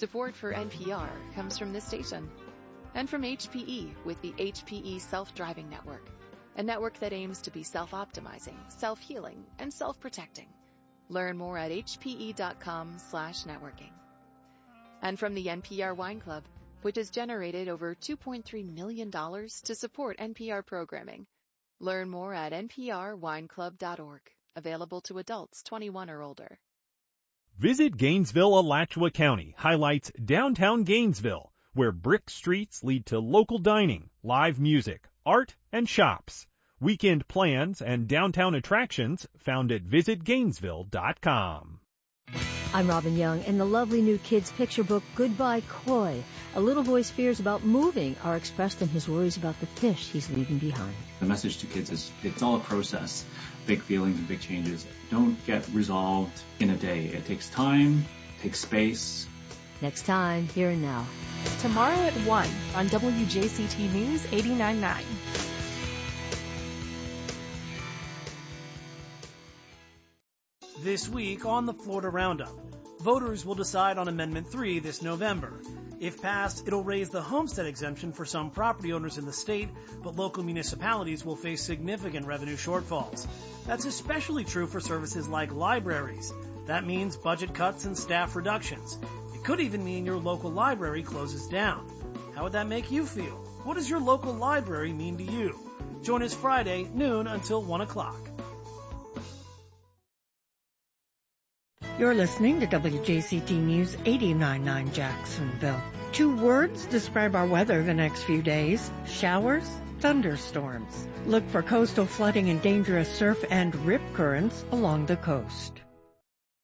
Support for NPR comes from this station and from HPE with the HPE Self-Driving Network, a network that aims to be self-optimizing, self-healing, and self-protecting. Learn more at hpe.com/networking. And from the NPR Wine Club, which has generated over $2.3 million to support NPR programming. Learn more at nprwineclub.org. Available to adults 21 or older. Visit Gainesville, Alachua County highlights downtown Gainesville, where brick streets lead to local dining, live music, art, and shops. Weekend plans and downtown attractions found at visitgainesville.com. I'm Robin Young, and the lovely new kids' picture book, Goodbye Koi. A little boy's fears about moving are expressed in his worries about the fish he's leaving behind. The message to kids is it's all a process. Big feelings and big changes don't get resolved in a day. It takes time, takes space. Next time, Here and Now. Tomorrow at 1 on WJCT News 89.9. This week on the Florida Roundup, voters will decide on Amendment 3 this November. If passed, it'll raise the homestead exemption for some property owners in the state, but local municipalities will face significant revenue shortfalls. That's especially true for services like libraries. That means budget cuts and staff reductions. It could even mean your local library closes down. How would that make you feel? What does your local library mean to you? Join us Friday, noon until 1 o'clock. You're listening to WJCT News 89.9 Jacksonville. 2 words describe our weather the next few days: showers, thunderstorms. Look for coastal flooding and dangerous surf and rip currents along the coast.